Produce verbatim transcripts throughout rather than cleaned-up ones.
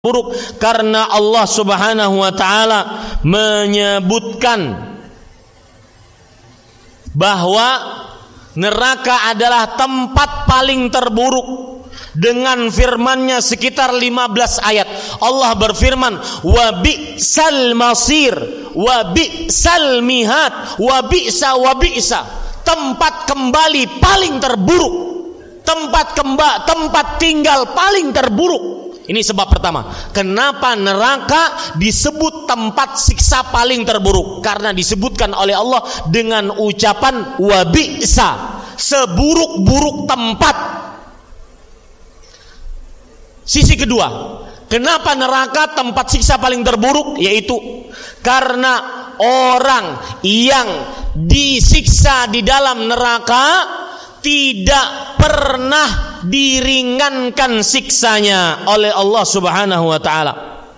buruk karena Allah Subhanahu wa taala menyebutkan bahwa neraka adalah tempat paling terburuk dengan firman-Nya sekitar lima belas ayat. Allah berfirman, wa bi'sal masir wa bi'sal mihad wa bi'sa wa bi'sa, tempat kembali paling terburuk, tempat kemba, tempat tinggal paling terburuk. Ini sebab pertama, kenapa neraka disebut tempat siksa paling terburuk, karena disebutkan oleh Allah dengan ucapan wa bi'sa, seburuk-buruk tempat. Sisi kedua, kenapa neraka tempat siksa paling terburuk, yaitu karena orang yang disiksa di dalam neraka tidak pernah diringankan siksanya oleh Allah Subhanahu wa taala.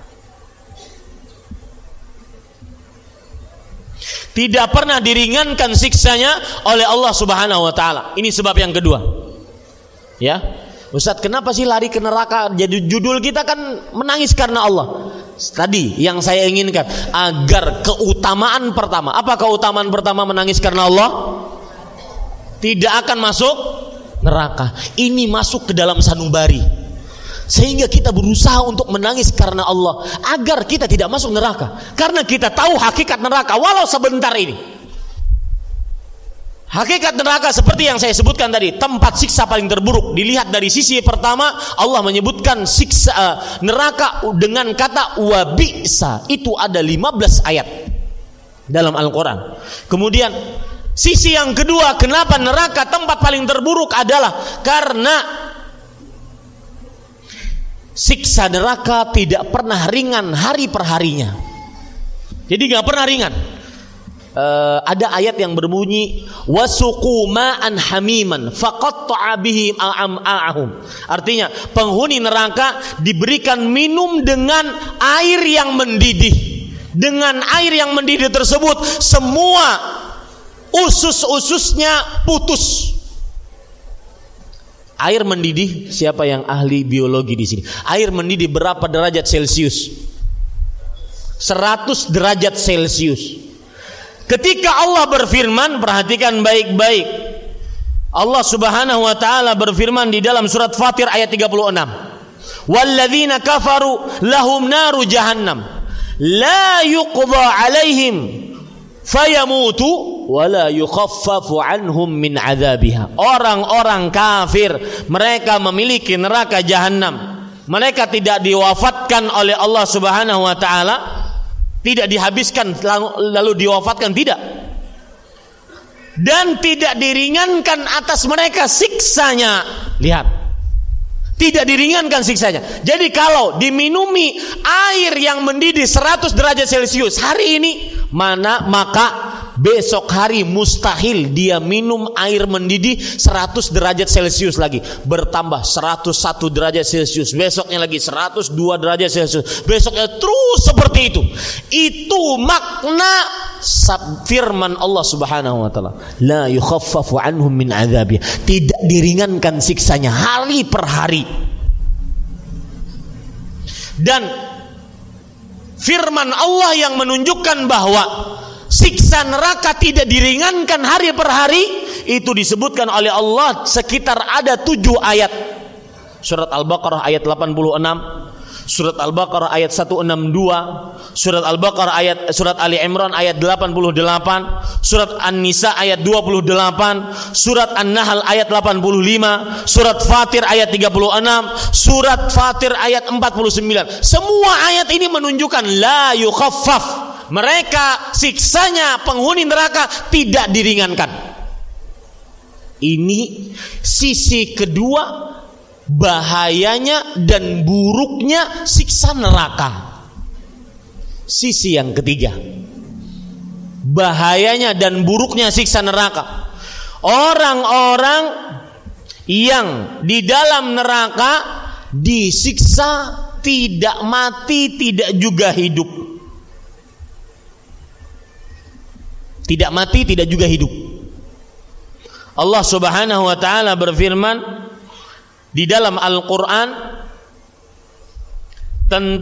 Tidak pernah diringankan siksanya oleh Allah Subhanahu wa taala. Ini sebab yang kedua. Ya. Ustaz, kenapa sih lari ke neraka? Jadi judul kita kan menangis karena Allah. Tadi yang saya inginkan agar keutamaan pertama. Apa keutamaan pertama menangis karena Allah? Tidak akan masuk neraka. Ini masuk ke dalam sanubari, sehingga kita berusaha untuk menangis karena Allah agar kita tidak masuk neraka. Karena kita tahu hakikat neraka walau sebentar ini. Hakikat neraka seperti yang saya sebutkan tadi, tempat siksa paling terburuk. Dilihat dari sisi pertama, Allah menyebutkan siksa uh, neraka dengan kata wa bi'sa. Itu ada lima belas ayat dalam Al-Quran. Kemudian sisi yang kedua, kenapa neraka tempat paling terburuk adalah karena siksa neraka tidak pernah ringan hari per harinya. Jadi gak pernah ringan. Uh, ada ayat yang berbunyi wasuqu ma'an hamiman faqatta'a bihim am'a'ahum. Artinya penghuni neraka diberikan minum dengan air yang mendidih. Dengan air yang mendidih tersebut semua usus-ususnya putus. Air mendidih, siapa yang ahli biologi di sini? Air mendidih berapa derajat Celcius? seratus derajat Celcius. Ketika Allah berfirman, perhatikan baik-baik. Allah Subhanahu wa taala berfirman di dalam surat Fatir ayat tiga puluh enam. Walladzina kafaru lahum naru jahannam la yuqda 'alaihim fayamutu wala yukhaffafu anhum min adzabiha. Orang-orang kafir mereka memiliki neraka jahanam. Mereka tidak diwafatkan oleh Allah Subhanahu wa taala, tidak dihabiskan lalu diwafatkan, tidak. Dan tidak diringankan atas mereka siksanya. Lihat, tidak diringankan siksanya. Jadi kalau diminumi air yang mendidih seratus derajat Celcius hari ini, mana maka besok hari mustahil dia minum air mendidih seratus derajat Celcius lagi. Bertambah seratus satu derajat Celcius, besoknya lagi seratus dua derajat Celcius, besoknya terus seperti itu. Itu makna firman Allah Subhanahu wa taala, la yukhaffafu anhum min adzabi. Tidak diringankan siksanya hari per hari. Dan firman Allah yang menunjukkan bahwa siksa neraka tidak diringankan hari per hari, itu disebutkan oleh Allah sekitar ada tujuh ayat. Surat Al-Baqarah ayat delapan puluh enam, Surat Al-Baqarah ayat seratus enam puluh dua, Surat Al-Baqarah ayat Surat Ali Imran ayat delapan puluh delapan, Surat An-Nisa ayat dua puluh delapan, Surat An-Nahl ayat delapan puluh lima, Surat Fatir ayat tiga puluh enam, Surat Fatir ayat empat puluh sembilan. Semua ayat ini menunjukkan la yukhaffaf. Mereka siksanya penghuni neraka tidak diringankan. Ini sisi kedua bahayanya dan buruknya siksa neraka. Sisi yang ketiga bahayanya dan buruknya siksa neraka. Orang-orang yang di dalam neraka disiksa tidak mati, tidak juga hidup. Tidak mati, tidak juga hidup. Allah Subhanahu wa taala berfirman di dalam Al-Qur'an, Tentu